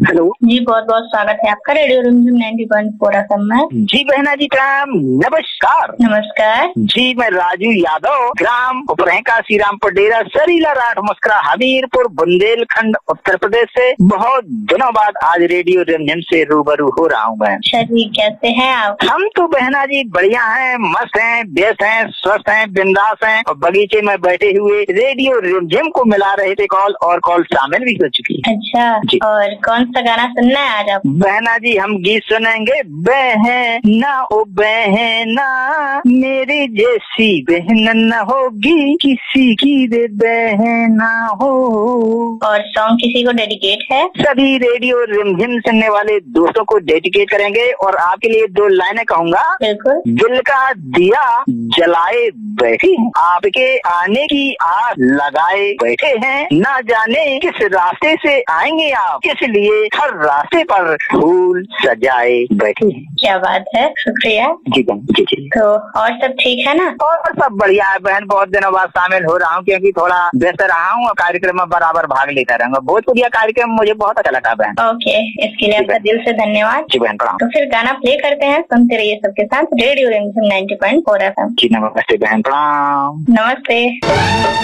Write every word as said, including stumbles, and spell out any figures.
Hello जी, बहुत बहुत स्वागत है आपका रेडियो रिमझिम ninety point four F M में। जी बहना जी प्रणाम, नमस्कार। नमस्कार जी मैं राजू यादव, ग्राम उपरहका श्रीरामपुर डेरा सरीला राठ मस्करा हमीरपुर बुंदेलखंड उत्तर प्रदेश से बहुत दिनों बाद आज रेडियो रिमझिम से रूबरू हो रहा हूँ मैं। अच्छा जी, कैसे हैं आप? हम तो बहना जी बढ़िया हैं, मस्त हैं, व्यस्त हैं, स्वस्थ हैं, बिंदास हैं और बगीचे में बैठे हुए रेडियो रिमझिम को मिला रहे थे कॉल और कॉल शामिल भी हो चुकी है। अच्छा, और कौन सा गाना सुनना है आज आप? बहना जी हम गीत सुनेंगे, बहना ओ बहना मेरी जैसी बहन न होगी किसी की रे बहना हो। और सॉन्ग किसी को डेडिकेट है? सभी रेडियो रिमझिम सुनने वाले दोस्तों को डेडिकेट करेंगे और आपके लिए दो लाइनें कहूँगा। बिल्कुल। दिल का दिया जलाए बैठे हैं, आपके आने की आस लगाए बैठे हैं, ना जाने किस रास्ते से आएंगे आप, इसलिए हर रास्ते पर फूल सजाए बैठे हैं। क्या बात है, शुक्रिया। जी बहन जी जी। तो और सब ठीक है ना? और सब बढ़िया है बहन, बहुत दिनों बाद शामिल हो रहा हूँ क्योंकि थोड़ा व्यस्त रहा हूँ और कार्यक्रम में बराबर भाग लेता रहूंगा। बहुत बढ़िया कार्यक्रम, मुझे बहुत अच्छा लगा बहन। ओके, इसके लिए आपका दिल से धन्यवाद। जी बहन प्रणाम। तो फिर गाना प्ले करते हैं, सुनते रहिए सबके साथ रेडियो रिमझिम ninety point four F M. जी नमस्ते बहन प्रणाम। नमस्ते।